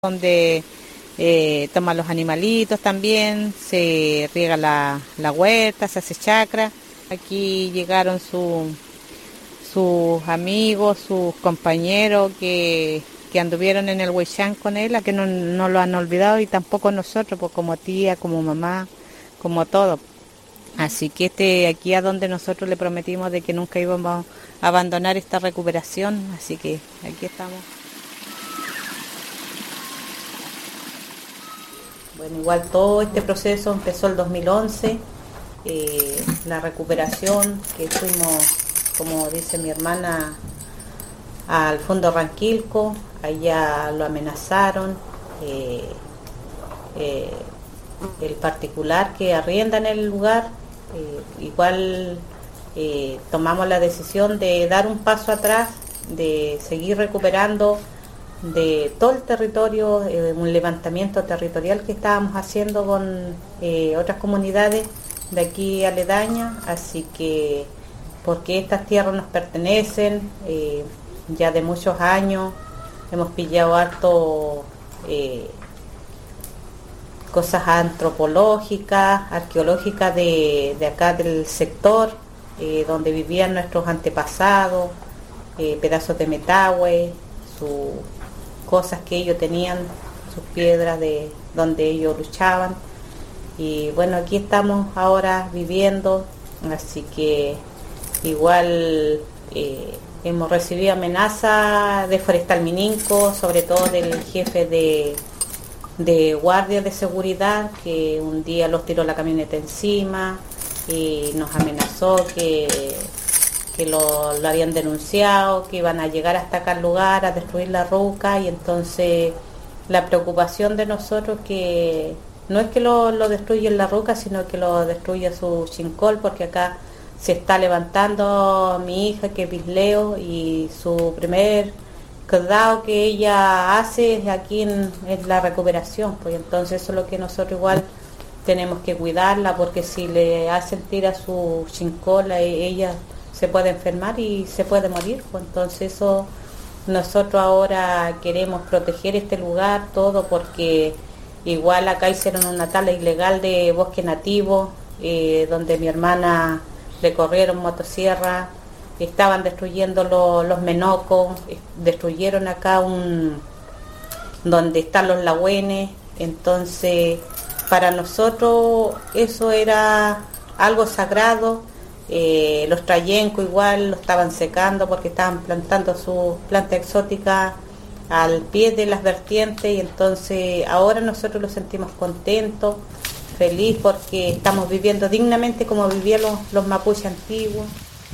donde toman los animalitos también, se riega la huerta, se hace chacra. Aquí llegaron sus amigos, sus compañeros que anduvieron en el Huaychán con él, a que no lo han olvidado, y tampoco nosotros, pues como tía, como mamá, como todo. Así que aquí a donde nosotros le prometimos de que nunca íbamos a abandonar esta recuperación, así que aquí estamos. Bueno, igual todo este proceso empezó el 2011, la recuperación que fuimos, como dice mi hermana, al fondo Ranquilco, allá lo amenazaron, el particular que arrienda en el lugar, igual tomamos la decisión de dar un paso atrás, de seguir recuperando de todo el territorio, un levantamiento territorial que estábamos haciendo con otras comunidades de aquí aledañas, así que porque estas tierras nos pertenecen ya de muchos años, hemos pillado harto cosas antropológicas, arqueológicas de acá del sector, donde vivían nuestros antepasados, pedazos de metahue, cosas que ellos tenían, sus piedras de donde ellos luchaban. Y bueno, aquí estamos ahora viviendo, así que igual hemos recibido amenazas de Forestal Mininco, sobre todo del jefe de guardia de seguridad, que un día los tiró la camioneta encima y nos amenazó que lo habían denunciado, que iban a llegar hasta acá al lugar a destruir la ruca. Y entonces la preocupación de nosotros que no es que lo destruyen la ruca, sino que lo destruya su chincol, porque acá se está levantando mi hija, que es Bisleo, y su primer cuidado que ella hace es aquí en la recuperación, pues entonces eso es lo que nosotros igual tenemos que cuidarla, porque si le hacen tira su chincola, ella se puede enfermar y se puede morir, pues entonces eso nosotros ahora queremos proteger este lugar todo, porque igual acá hicieron una tala ilegal de bosque nativo, donde mi hermana le corrieron motosierra, estaban destruyendo los menocos, destruyeron acá donde están los lagüenes. Entonces para nosotros eso era algo sagrado. Los trayencos igual lo estaban secando porque estaban plantando sus plantas exóticas al pie de las vertientes, y entonces ahora nosotros nos sentimos contentos, feliz, porque estamos viviendo dignamente como vivían los mapuches antiguos.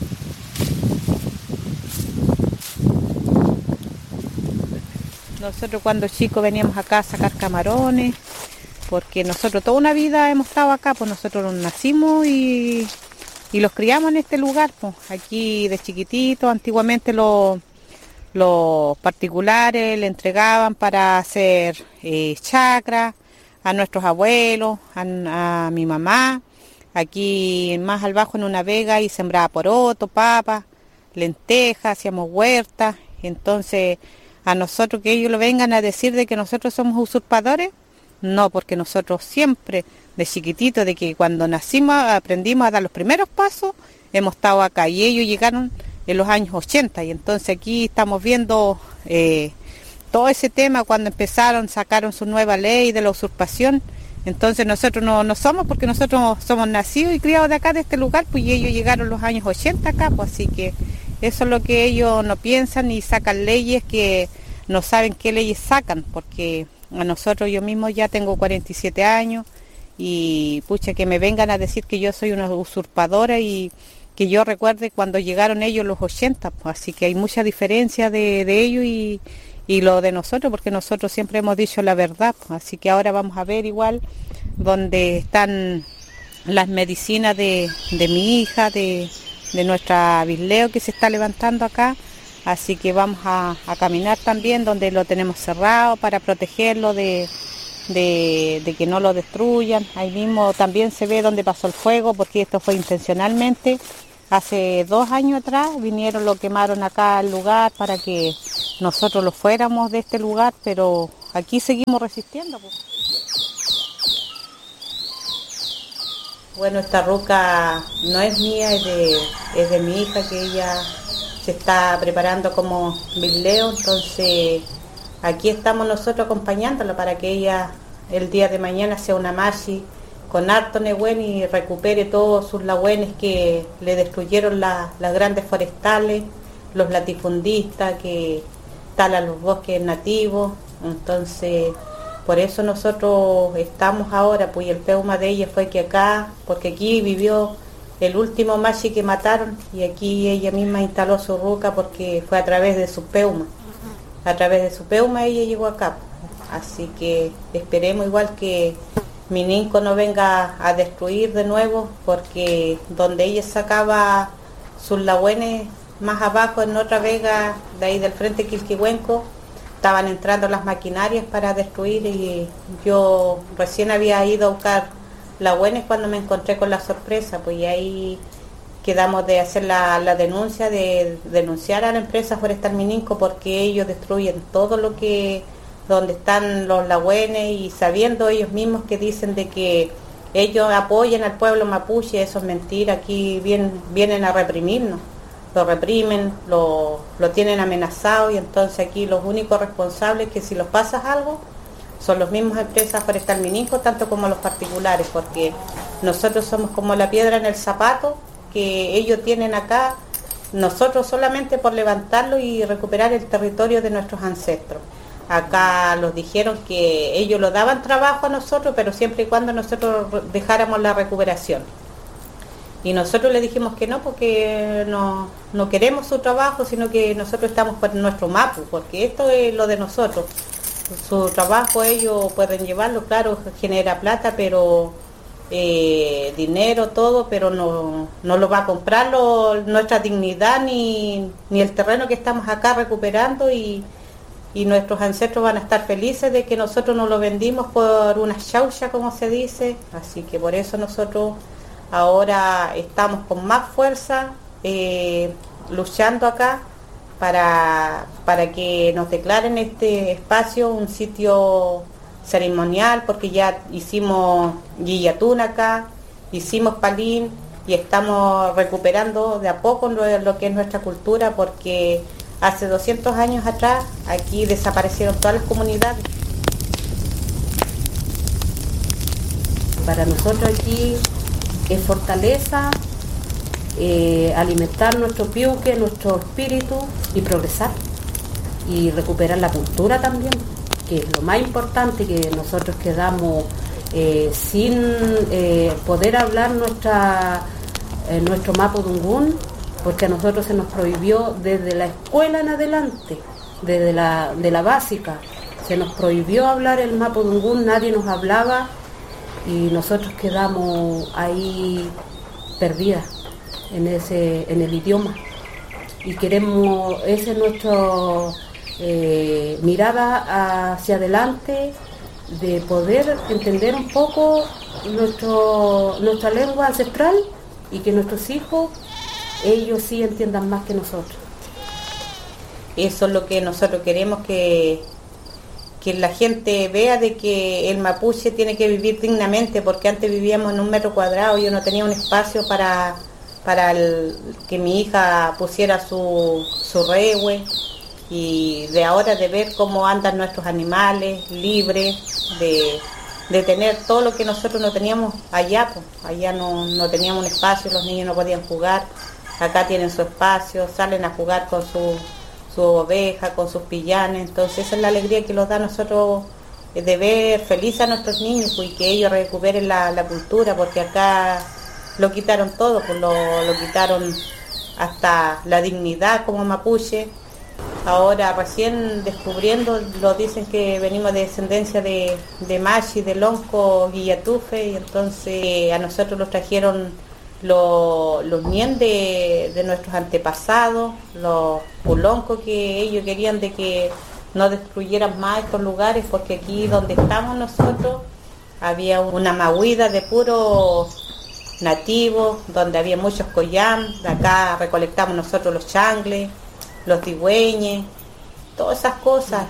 Nosotros cuando chicos veníamos acá a sacar camarones, porque nosotros toda una vida hemos estado acá, pues nosotros nacimos y los criamos en este lugar, pues aquí de chiquititos. Antiguamente los particulares le entregaban para hacer chacra a nuestros abuelos, a mi mamá. Aquí más al bajo en una vega y sembraba poroto, papas, lentejas, hacíamos huertas. Entonces a nosotros que ellos lo vengan a decir de que nosotros somos usurpadores, no, porque nosotros siempre de chiquitito, de que cuando nacimos aprendimos a dar los primeros pasos, hemos estado acá, y ellos llegaron en los años 80, y entonces aquí estamos viendo todo ese tema cuando sacaron su nueva ley de la usurpación. Entonces nosotros no somos, porque nosotros somos nacidos y criados de acá, de este lugar, pues, y ellos llegaron los años 80 acá, pues así que eso es lo que ellos no piensan, y sacan leyes que no saben qué leyes sacan, porque a nosotros, yo mismo ya tengo 47 años, y pucha, que me vengan a decir que yo soy una usurpadora, y que yo recuerde cuando llegaron ellos los 80, pues así que hay mucha diferencia de ellos y lo de nosotros, porque nosotros siempre hemos dicho la verdad, pues así que ahora vamos a ver igual donde están las medicinas de mi hija, de nuestra Bisleo, que se está levantando acá. Así que vamos a caminar también donde lo tenemos cerrado para protegerlo de que no lo destruyan. Ahí mismo también se ve donde pasó el fuego, porque esto fue intencionalmente. Hace 2 años atrás lo quemaron acá al lugar para que nosotros lo fuéramos de este lugar, pero aquí seguimos resistiendo, pues. Bueno, esta ruca no es mía, es de mi hija, que ella se está preparando como bisleo, entonces aquí estamos nosotros acompañándola para que ella el día de mañana sea una machi con harto nehuen y recupere todos sus lahuenes que le destruyeron las grandes forestales, los latifundistas que talan los bosques nativos. Entonces por eso nosotros estamos ahora, pues, y el peuma de ella fue que acá, porque aquí vivió el último machi que mataron y aquí ella misma instaló su ruca porque fue a través de su peuma. A través de su peuma ella llegó acá. Así que esperemos igual que Mininco no venga a destruir de nuevo, porque donde ella sacaba sus lahuenes más abajo en otra vega de ahí del frente Quilquihuenco, estaban entrando las maquinarias para destruir y yo recién había ido a buscar lahuenes cuando me encontré con la sorpresa, pues y ahí quedamos de hacer la denuncia, de denunciar a la empresa Forestal Mininco porque ellos destruyen todo lo que, donde están los lahuenes y sabiendo ellos mismos que dicen de que ellos apoyan al pueblo mapuche, eso es mentira, aquí vienen a reprimirnos. Lo reprimen, lo tienen amenazado y entonces aquí los únicos responsables que si los pasas algo son los mismos empresas Forestal Mininco, tanto como los particulares, porque nosotros somos como la piedra en el zapato que ellos tienen acá, nosotros solamente por levantarlo y recuperar el territorio de nuestros ancestros. Acá nos dijeron que ellos lo daban trabajo a nosotros, pero siempre y cuando nosotros dejáramos la recuperación. Y nosotros le dijimos que no, porque no queremos su trabajo, sino que nosotros estamos por nuestro mapu, porque esto es lo de nosotros. Su trabajo ellos pueden llevarlo, claro, genera plata, pero dinero, todo, pero no lo va a comprar nuestra dignidad ni el terreno que estamos acá recuperando y nuestros ancestros van a estar felices de que nosotros no lo vendimos por una chaucha, como se dice. Así que por eso nosotros ahora estamos con más fuerza luchando acá para que nos declaren este espacio un sitio ceremonial, porque ya hicimos guillatún acá, hicimos palín y estamos recuperando de a poco lo que es nuestra cultura, porque hace 200 años atrás aquí desaparecieron todas las comunidades. Para nosotros aquí es fortaleza, alimentar nuestro piuque, nuestro espíritu y progresar y recuperar la cultura también, que es lo más importante, que nosotros quedamos sin poder hablar nuestro mapudungún, porque a nosotros se nos prohibió desde la escuela en adelante, desde de la básica, se nos prohibió hablar el mapudungún, nadie nos hablaba y nosotros quedamos ahí perdidas en el idioma y queremos, ese es nuestro mirada hacia adelante, de poder entender un poco nuestra lengua ancestral y que nuestros hijos, ellos sí entiendan más que nosotros. Eso es lo que nosotros queremos, que la gente vea de que el mapuche tiene que vivir dignamente, porque antes vivíamos en 1 metro cuadrado, yo no tenía un espacio para que mi hija pusiera su rehue, y de ahora de ver cómo andan nuestros animales libres, de tener todo lo que nosotros no teníamos allá, pues allá no teníamos un espacio, los niños no podían jugar, acá tienen su espacio, salen a jugar con su oveja, con sus pillanes, entonces esa es la alegría que nos da a nosotros, de ver feliz a nuestros niños, pues, y que ellos recuperen la cultura, porque acá lo quitaron todo, pues lo quitaron hasta la dignidad como mapuche. Ahora recién descubriendo, lo dicen que venimos de descendencia de Machi, de Lonco, Guillatufe, y entonces a nosotros nos trajeron los nien de nuestros antepasados, los puloncos, que ellos querían de que no destruyeran más estos lugares, porque aquí donde estamos nosotros había una mahuida de puros nativos, donde había muchos collam, de acá recolectamos nosotros los changles, los digüeñes, todas esas cosas.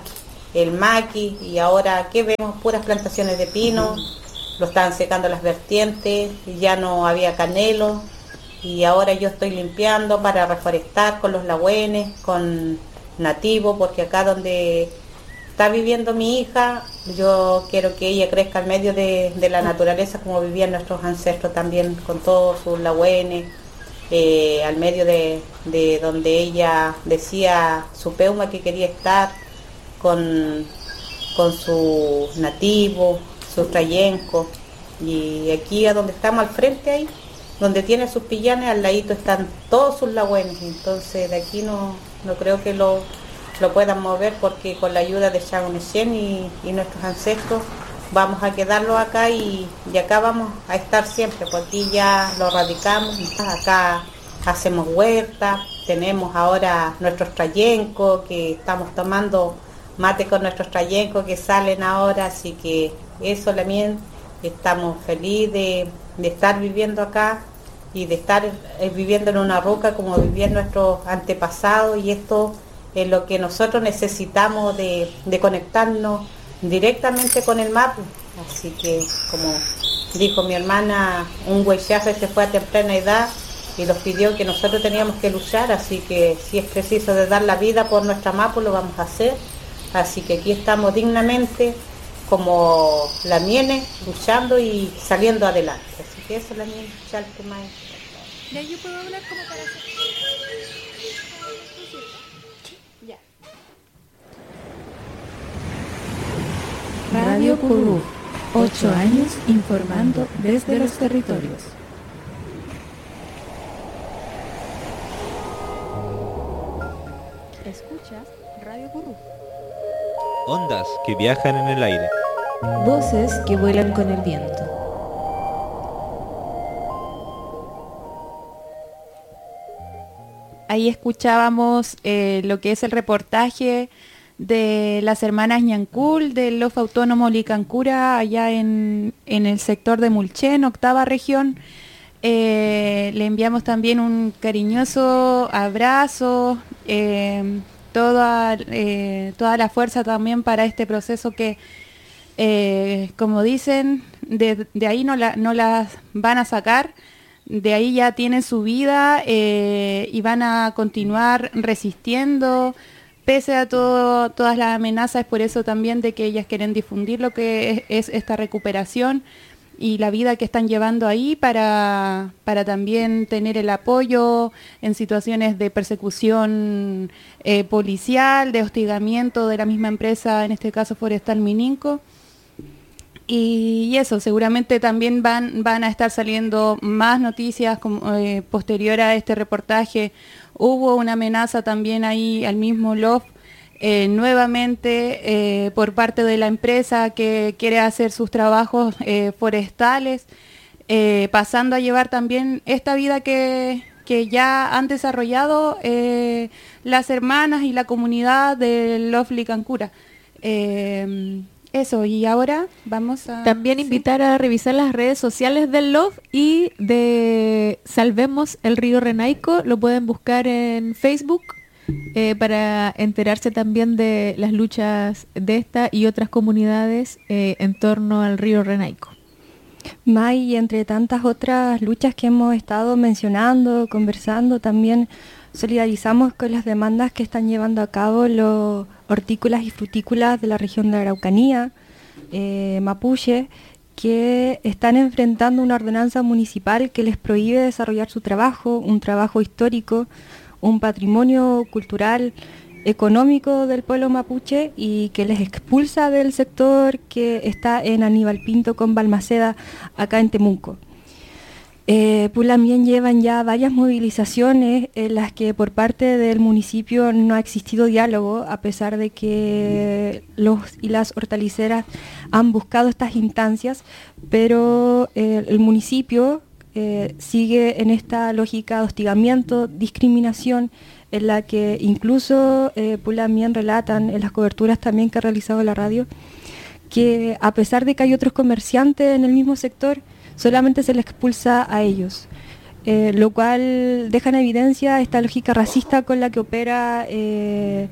el maqui, y ahora ¿qué vemos? Puras plantaciones de pino, lo estaban secando las vertientes, y ya no había canelo, y ahora yo estoy limpiando para reforestar con los lahuenes, con nativos, porque acá donde está viviendo mi hija, yo quiero que ella crezca al medio de la naturaleza como vivían nuestros ancestros también, con todos sus lahuenes, al medio de donde ella decía su peuma que quería estar, con sus nativos, sus trayencos, y aquí a donde estamos al frente ahí, donde tiene sus pillanes, al ladito están todos sus lahuenes, entonces de aquí no creo que lo puedan mover, porque con la ayuda de Shagunesen y nuestros ancestros vamos a quedarlo acá y acá vamos a estar siempre, porque aquí ya lo radicamos, acá hacemos huerta, tenemos ahora nuestros trayencos, que estamos tomando mate con nuestros trayencos que salen ahora, así que eso también estamos felices de estar viviendo acá y de estar viviendo en una roca como vivían nuestros antepasados, y esto es lo que nosotros necesitamos de conectarnos directamente con el Mapu. Así que, como dijo mi hermana, un huechafe se fue a temprana edad y nos pidió que nosotros teníamos que luchar, así que si es preciso de dar la vida por nuestra Mapu, lo vamos a hacer. Así que aquí estamos dignamente como la Miene, luchando y saliendo adelante. Así que eso es la Miene Chaltumay. ¿Ya yo puedo hablar como para hacer? Ya. Radio Curú, 8 años informando desde los territorios. Escuchas Radio Curú. Ondas que viajan en el aire. Voces que vuelan con el viento. Ahí escuchábamos lo que es el reportaje de las hermanas Ñancul del LOF Autónomo Licancura, allá en el sector de Mulchen, octava región. Le enviamos también un cariñoso abrazo, toda la fuerza también para este proceso que, como dicen, de ahí no las van a sacar. De ahí ya tienen su vida y van a continuar resistiendo pese a todas las amenazas. Es por eso también de que ellas quieren difundir lo que es esta recuperación y la vida que están llevando ahí para también tener el apoyo en situaciones de persecución policial, de hostigamiento de la misma empresa, en este caso Forestal Mininco. Y eso, seguramente también van a estar saliendo más noticias posterior a este reportaje. Hubo una amenaza también ahí al mismo LOF, nuevamente por parte de la empresa que quiere hacer sus trabajos forestales, pasando a llevar también esta vida que ya han desarrollado las hermanas y la comunidad del LOF Licancura. Eso, y ahora vamos a... También invitar a revisar las redes sociales del LOF y de Salvemos el Río Renaico. Lo pueden buscar en Facebook para enterarse también de las luchas de esta y otras comunidades en torno al río Renaico. May, y entre tantas otras luchas que hemos estado mencionando, conversando, también solidarizamos con las demandas que están llevando a cabo los hortícolas y frutícolas de la región de Araucanía, Mapuche, que están enfrentando una ordenanza municipal que les prohíbe desarrollar su trabajo, un trabajo histórico, un patrimonio cultural, económico del pueblo mapuche, y que les expulsa del sector que está en Aníbal Pinto con Balmaceda, acá en Temuco. También llevan ya varias movilizaciones en las que por parte del municipio no ha existido diálogo, a pesar de que los y las hortaliceras han buscado estas instancias, pero el municipio sigue en esta lógica de hostigamiento, discriminación, en la que incluso también relatan en las coberturas también que ha realizado la radio, que a pesar de que hay otros comerciantes en el mismo sector, solamente se les expulsa a ellos, lo cual deja en evidencia esta lógica racista con la que opera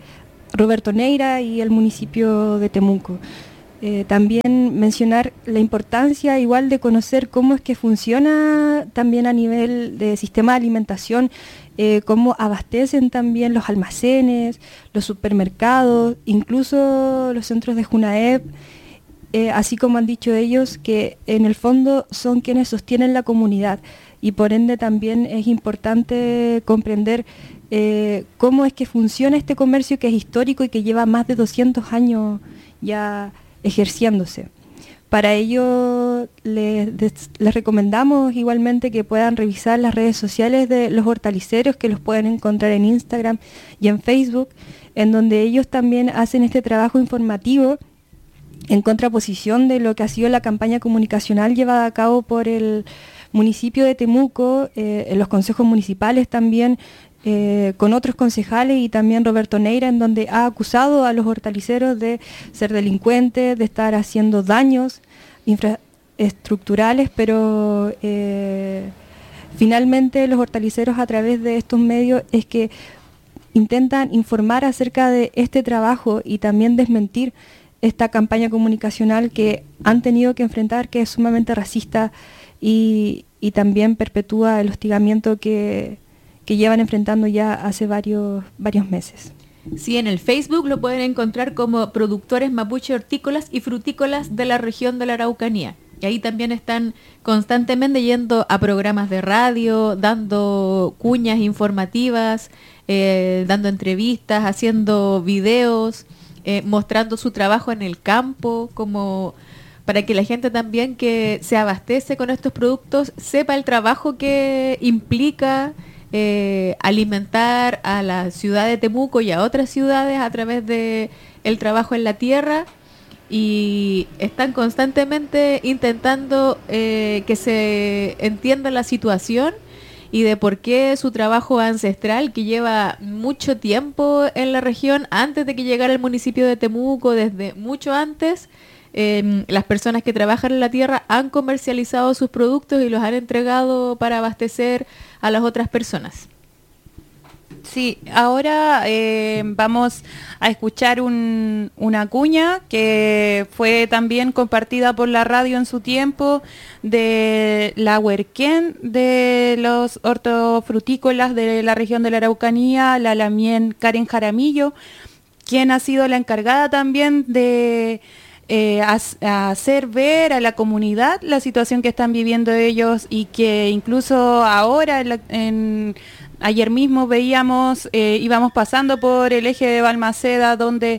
Roberto Neira y el municipio de Temuco. También mencionar la importancia igual de conocer cómo es que funciona también a nivel de sistema de alimentación, cómo abastecen también los almacenes, los supermercados, incluso los centros de Junaep, así como han dicho ellos, que en el fondo son quienes sostienen la comunidad y por ende también es importante comprender cómo es que funciona este comercio que es histórico y que lleva más de 200 años ya ejerciéndose. Para ello les recomendamos igualmente que puedan revisar las redes sociales de los hortaliceros, que los pueden encontrar en Instagram y en Facebook, en donde ellos también hacen este trabajo informativo en contraposición de lo que ha sido la campaña comunicacional llevada a cabo por el municipio de Temuco, en los consejos municipales también, con otros concejales y también Roberto Neira, en donde ha acusado a los hortaliceros de ser delincuentes, de estar haciendo daños infraestructurales, pero finalmente los hortaliceros a través de estos medios es que intentan informar acerca de este trabajo y también desmentir esta campaña comunicacional que han tenido que enfrentar, que es sumamente racista y también perpetúa el hostigamiento que llevan enfrentando ya hace varios meses. Sí, en el Facebook lo pueden encontrar como Productores Mapuche Hortícolas y Frutícolas de la región de la Araucanía. Y ahí también están constantemente yendo a programas de radio, dando cuñas informativas, dando entrevistas, haciendo videos, mostrando su trabajo en el campo, como para que la gente también que se abastece con estos productos sepa el trabajo que implica alimentar a la ciudad de Temuco y a otras ciudades a través de el trabajo en la tierra, y están constantemente intentando que se entienda la situación y de por qué su trabajo ancestral, que lleva mucho tiempo en la región, antes de que llegara el municipio de Temuco, desde mucho antes, las personas que trabajan en la tierra han comercializado sus productos y los han entregado para abastecer a las otras personas. Sí, ahora vamos a escuchar una cuña que fue también compartida por la radio en su tiempo, de la Huerquén de los hortofrutícolas de la región de la Araucanía, la Lamien Karen Jaramillo, quien ha sido la encargada también de hacer ver a la comunidad la situación que están viviendo ellos, y que incluso ahora ayer mismo veíamos, íbamos pasando por el eje de Balmaceda, donde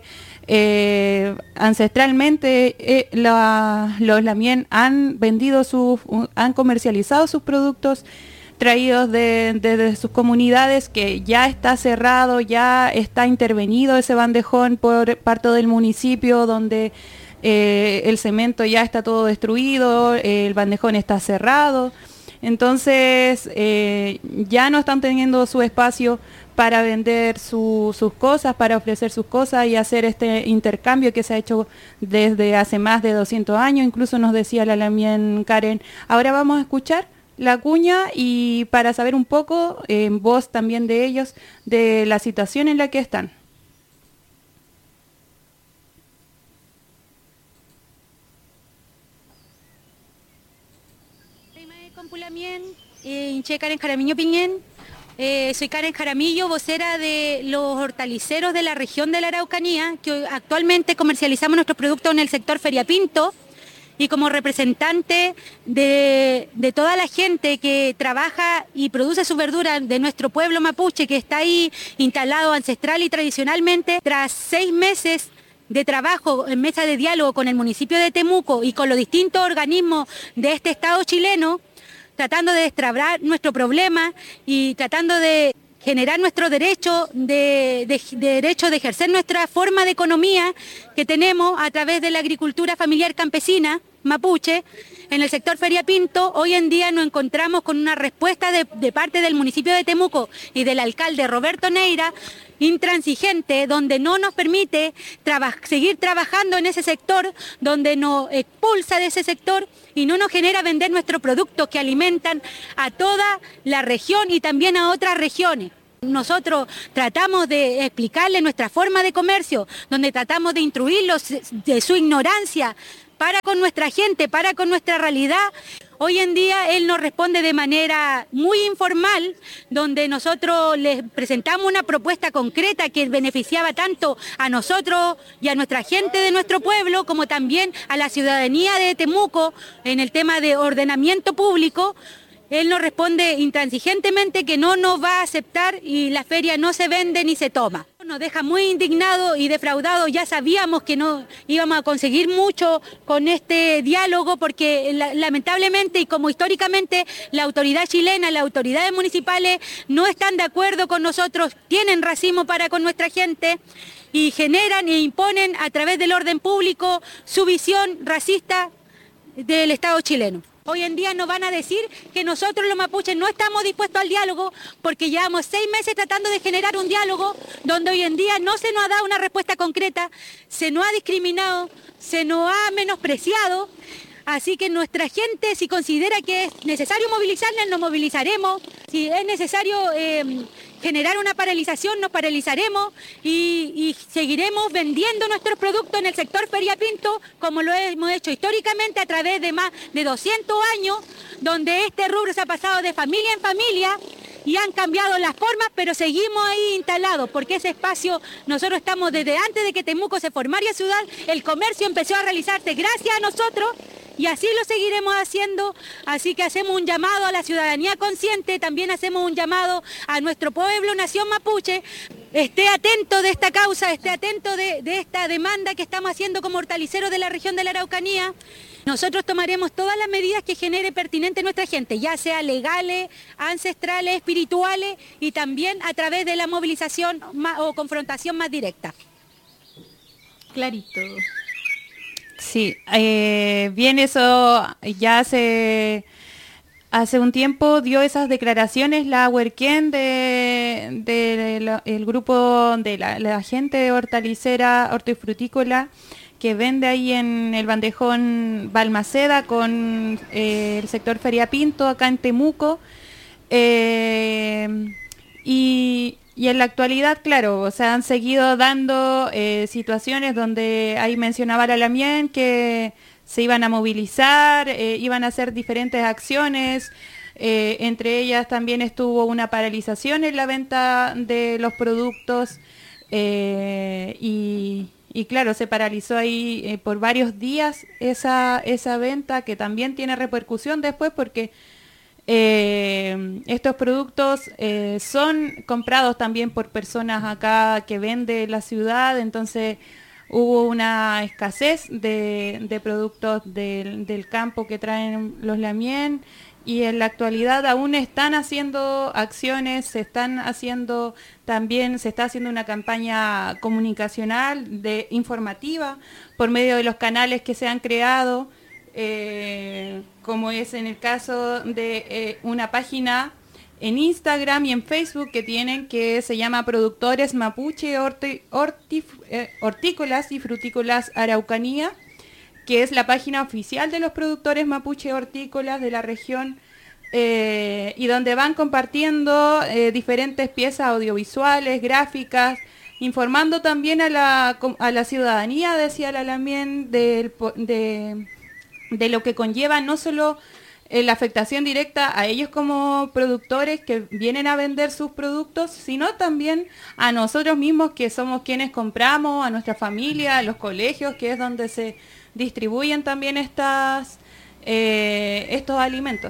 ancestralmente los Lamien han comercializado sus productos traídos desde sus comunidades, que ya está cerrado, ya está intervenido ese bandejón por parte del municipio, donde el cemento ya está todo destruido, el bandejón está cerrado. Entonces ya no están teniendo su espacio para vender sus cosas, para ofrecer sus cosas y hacer este intercambio que se ha hecho desde hace más de 200 años, incluso nos decía la Lamien Karen. Ahora vamos a escuchar la cuña, y para saber un poco, en voz también de ellos, de la situación en la que están. Karen Jaramillo Piñén. Soy Karen Jaramillo, vocera de los hortaliceros de la región de la Araucanía, que actualmente comercializamos nuestros productos en el sector Feria Pinto, y como representante de toda la gente que trabaja y produce sus verduras de nuestro pueblo mapuche, que está ahí instalado ancestral y tradicionalmente. Tras 6 meses de trabajo en mesa de diálogo con el municipio de Temuco y con los distintos organismos de este Estado chileno, tratando de destrabar nuestro problema y tratando de generar nuestro derecho de ejercer nuestra forma de economía que tenemos a través de la agricultura familiar campesina mapuche. En el sector Feria Pinto, hoy en día nos encontramos con una respuesta de parte del municipio de Temuco y del alcalde Roberto Neira, intransigente, donde no nos permite seguir trabajando en ese sector, donde nos expulsa de ese sector y no nos genera vender nuestros productos que alimentan a toda la región y también a otras regiones. Nosotros tratamos de explicarle nuestra forma de comercio, donde tratamos de instruirlos de su ignorancia para con nuestra gente, para con nuestra realidad. Hoy en día él nos responde de manera muy informal, donde nosotros les presentamos una propuesta concreta que beneficiaba tanto a nosotros y a nuestra gente de nuestro pueblo, como también a la ciudadanía de Temuco en el tema de ordenamiento público. Él nos responde intransigentemente que no nos va a aceptar y la feria no se vende ni se toma. Nos deja muy indignados y defraudados. Ya sabíamos que no íbamos a conseguir mucho con este diálogo porque lamentablemente y como históricamente la autoridad chilena, las autoridades municipales no están de acuerdo con nosotros, tienen racismo para con nuestra gente y generan e imponen a través del orden público su visión racista del Estado chileno. Hoy en día nos van a decir que nosotros los mapuches no estamos dispuestos al diálogo porque llevamos 6 meses tratando de generar un diálogo donde hoy en día no se nos ha dado una respuesta concreta, se nos ha discriminado, se nos ha menospreciado. Así que nuestra gente, si considera que es necesario movilizarla, nos movilizaremos. Si es necesario generar una paralización, nos paralizaremos y seguiremos vendiendo nuestros productos en el sector Feria Pinto, como lo hemos hecho históricamente a través de más de 200 años, donde este rubro se ha pasado de familia en familia y han cambiado las formas, pero seguimos ahí instalados, porque ese espacio, nosotros estamos desde antes de que Temuco se formara ciudad, el comercio empezó a realizarse gracias a nosotros, y así lo seguiremos haciendo, así que hacemos un llamado a la ciudadanía consciente, también hacemos un llamado a nuestro pueblo, nación mapuche, esté atento de esta causa, esté atento de esta demanda que estamos haciendo como hortaliceros de la región de la Araucanía. Nosotros tomaremos todas las medidas que genere pertinente nuestra gente, ya sea legales, ancestrales, espirituales y también a través de la movilización o confrontación más directa. Clarito. Sí, bien, eso ya hace un tiempo dio esas declaraciones la Huerquén el grupo de la gente hortalicera, hortifrutícola, que vende ahí en el bandejón Balmaceda con el sector Feria Pinto, acá en Temuco. Y en la actualidad, claro, o sea, han seguido dando situaciones donde ahí mencionaba la Lamien que se iban a movilizar, iban a hacer diferentes acciones, entre ellas también estuvo una paralización en la venta de los productos y claro, se paralizó ahí por varios días esa venta que también tiene repercusión después porque estos productos son comprados también por personas acá que venden la ciudad, entonces hubo una escasez de productos del campo que traen los Lamien y en la actualidad aún están haciendo acciones, se está haciendo una campaña comunicacional informativa por medio de los canales que se han creado. Como es en el caso de una página en Instagram y en Facebook que tienen, que se llama Productores Mapuche Hortícolas y Frutícolas Araucanía, que es la página oficial de los productores mapuche hortícolas de la región, y donde van compartiendo diferentes piezas audiovisuales, gráficas, informando también a la ciudadanía, decía la Lamien, de lo que conlleva no solo la afectación directa a ellos como productores que vienen a vender sus productos, sino también a nosotros mismos que somos quienes compramos, a nuestra familia, a los colegios, que es donde se distribuyen también estos alimentos.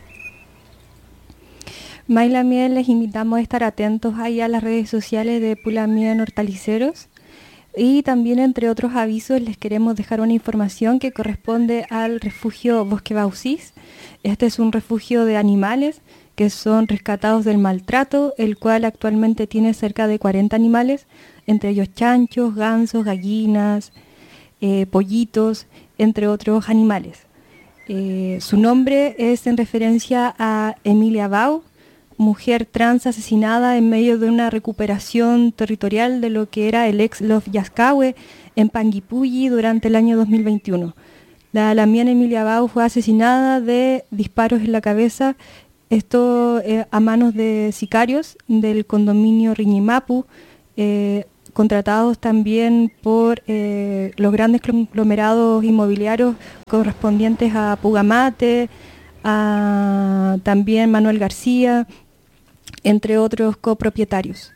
Mayla Miel, les invitamos a estar atentos ahí a las redes sociales de Pulamien Hortaliceros. Y también, entre otros avisos, les queremos dejar una información que corresponde al refugio Bosque Baucis. Este es un refugio de animales que son rescatados del maltrato, el cual actualmente tiene cerca de 40 animales, entre ellos chanchos, gansos, gallinas, pollitos, entre otros animales. Su nombre es en referencia a Emilia Bau, mujer trans asesinada en medio de una recuperación territorial de lo que era el ex Lof Yascahue en Panguipulli durante el año 2021. La Lamien Emilia Bau fue asesinada de disparos en la cabeza Esto a manos de sicarios del condominio Riñimapu, contratados también por los grandes conglomerados inmobiliarios correspondientes a Pugamate, a también Manuel García, entre otros copropietarios.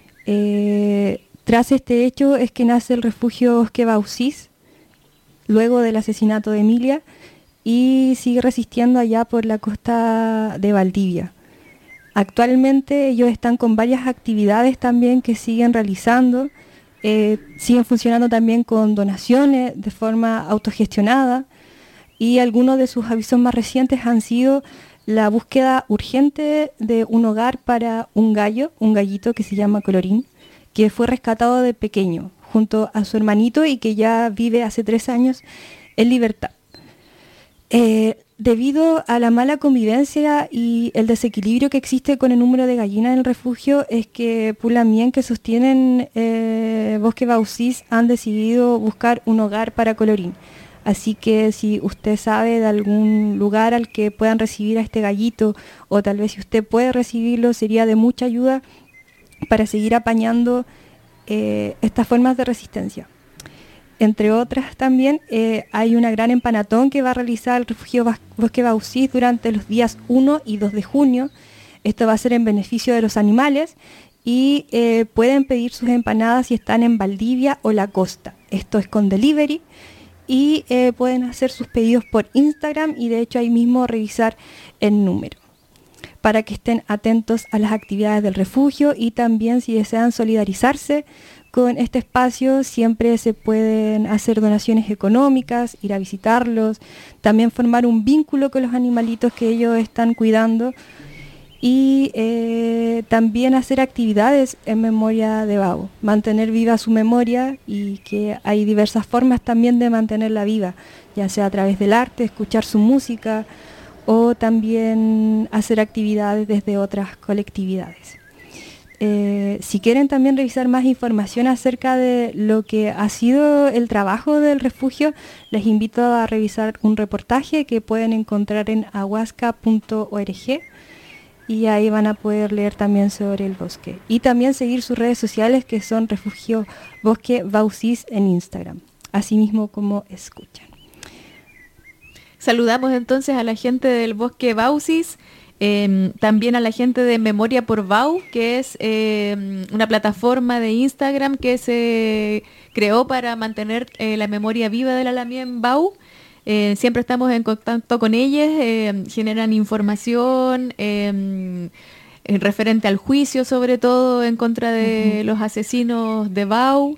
Tras este hecho es que nace el refugio Bosque Baucis, luego del asesinato de Emilia, y sigue resistiendo allá por la costa de Valdivia. Actualmente ellos están con varias actividades también que siguen realizando, siguen funcionando también con donaciones de forma autogestionada, y algunos de sus avisos más recientes han sido la búsqueda urgente de un hogar para un gallito que se llama Colorín, que fue rescatado de pequeño junto a su hermanito y que ya vive hace 3 años en libertad. Debido a la mala convivencia y el desequilibrio que existe con el número de gallinas en el refugio, es que Pulamien, que sostienen Bosque Baucis, han decidido buscar un hogar para Colorín. Así que si usted sabe de algún lugar al que puedan recibir a este gallito, o tal vez si usted puede recibirlo, sería de mucha ayuda para seguir apañando estas formas de resistencia. Entre otras también hay una gran empanatón que va a realizar el refugio Bosque Baucis durante los días 1 y 2 de junio. Esto va a ser en beneficio de los animales y pueden pedir sus empanadas si están en Valdivia o la costa. Esto es con delivery y pueden hacer sus pedidos por Instagram y de hecho ahí mismo revisar el número, para que estén atentos a las actividades del refugio. Y también si desean solidarizarse con este espacio, siempre se pueden hacer donaciones económicas, ir a visitarlos, también formar un vínculo con los animalitos que ellos están cuidando y también hacer actividades en memoria de Bau, mantener viva su memoria, y que hay diversas formas también de mantenerla viva, ya sea a través del arte, escuchar su música o también hacer actividades desde otras colectividades. Si quieren también revisar más información acerca de lo que ha sido el trabajo del refugio, les invito a revisar un reportaje que pueden encontrar en ahuasca.org, y ahí van a poder leer también sobre el bosque. Y también seguir sus redes sociales, que son Refugio Bosque Baucis en Instagram, así mismo como escuchan. Saludamos entonces a la gente del Bosque Baucis, también a la gente de Memoria por Bau, que es una plataforma de Instagram que se creó para mantener la memoria viva de la Lamien Bau. Siempre estamos en contacto con ellas, generan información referente al juicio, sobre todo en contra de los asesinos de Bau.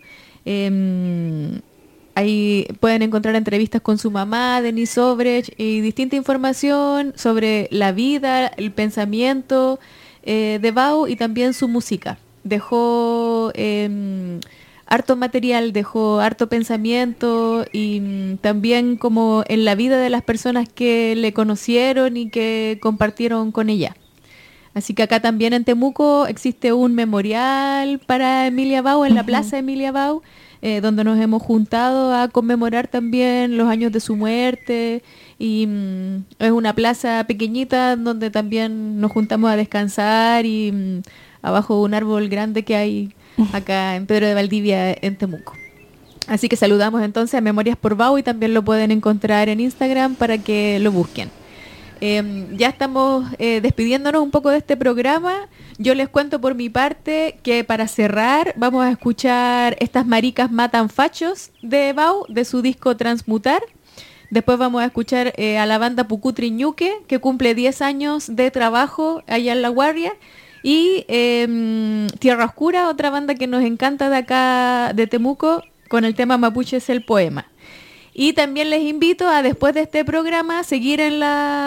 Ahí pueden encontrar entrevistas con su mamá, Denise Obrecht, y distinta información sobre la vida, el pensamiento de Bau y también su música. Dejó harto material, dejó harto pensamiento y también como en la vida de las personas que le conocieron y que compartieron con ella. Así que acá también en Temuco existe un memorial para Emilia Bau en la Plaza Emilia Bau, donde nos hemos juntado a conmemorar también los años de su muerte, y es una plaza pequeñita donde también nos juntamos a descansar y abajo de un árbol grande que hay acá en Pedro de Valdivia, en Temuco. Así que saludamos entonces a Memorias por Bau y también lo pueden encontrar en Instagram para que lo busquen. Ya estamos despidiéndonos un poco de este programa. Yo les cuento por mi parte que para cerrar vamos a escuchar Estas maricas matan fachos de Bau, de su disco Transmutar. Después vamos a escuchar a la banda Pucutri Ñuque, que cumple 10 años de trabajo allá en La Guardia. Y Tierra Oscura, otra banda que nos encanta de acá de Temuco, con el tema Mapuche es el poema. Y también les invito a, después de este programa, seguir en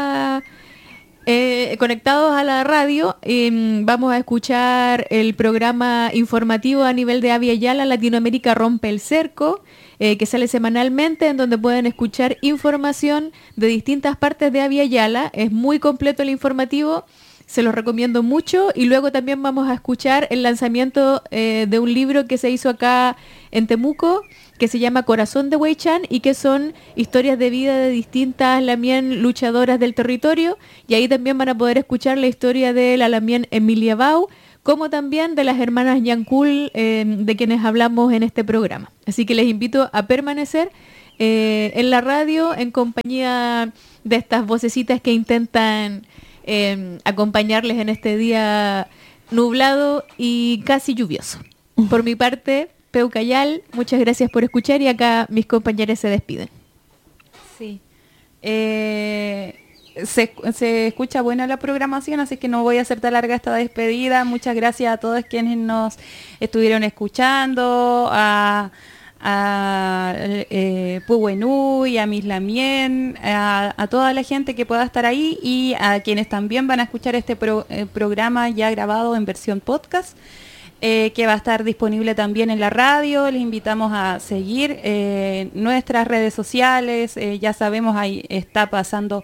conectados a la radio. Vamos a escuchar el programa informativo a nivel de Avia Yala, Latinoamérica rompe el cerco, que sale semanalmente, en donde pueden escuchar información de distintas partes de Avia Yala. Es muy completo el informativo. Se los recomiendo mucho. Y luego también vamos a escuchar el lanzamiento de un libro que se hizo acá en Temuco, que se llama Corazón de Huaychán, y que son historias de vida de distintas lamien luchadoras del territorio. Y ahí también van a poder escuchar la historia de la lamien Emilia Bau, como también de las hermanas Ñancul, de quienes hablamos en este programa. Así que les invito a permanecer en la radio en compañía de estas vocecitas que intentan acompañarles en este día nublado y casi lluvioso. Por mi parte, Peucayal, muchas gracias por escuchar y acá mis compañeros se despiden. Sí. Se escucha buena la programación, así que no voy a hacer tan larga esta despedida. Muchas gracias a todos quienes nos estuvieron escuchando, a Puwenú y a Miss Lamien, a toda la gente que pueda estar ahí y a quienes también van a escuchar este programa ya grabado en versión podcast, que va a estar disponible también en la radio. Les invitamos a seguir nuestras redes sociales. Ya sabemos, ahí está pasando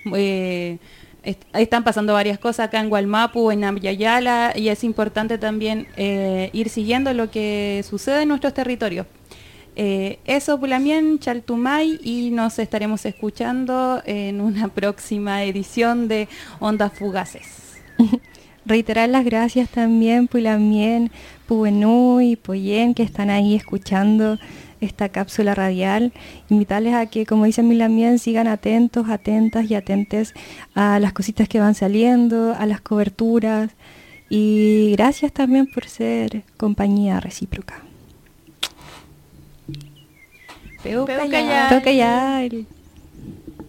están pasando varias cosas acá en Gualmapu, en Amyayala, y es importante también ir siguiendo lo que sucede en nuestros territorios. Eso, Pulamien, Chaltumay, y nos estaremos escuchando en una próxima edición de Ondas Fugaces. Reiterar las gracias también, Pulamien, Pubenú y Poyen, que están ahí escuchando esta cápsula radial. Invitarles a que, como dice Milamien, sigan atentos, atentas y atentes a las cositas que van saliendo, a las coberturas, y gracias también por ser compañía recíproca. Peucayal. Peucayal.